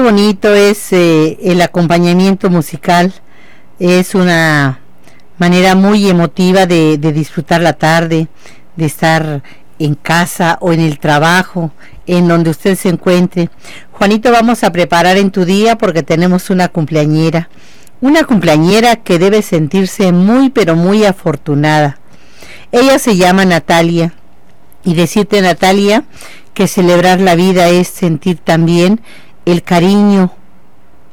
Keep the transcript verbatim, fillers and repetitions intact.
bonito es eh, el acompañamiento musical. Es una manera muy emotiva de, de disfrutar la tarde, de estar en casa o en el trabajo, en donde usted se encuentre. Juanito, vamos a preparar en tu día porque tenemos una cumpleañera, una cumpleañera que debe sentirse muy pero muy afortunada. Ella se llama Natalia, y decirte, Natalia, que celebrar la vida es sentir también el cariño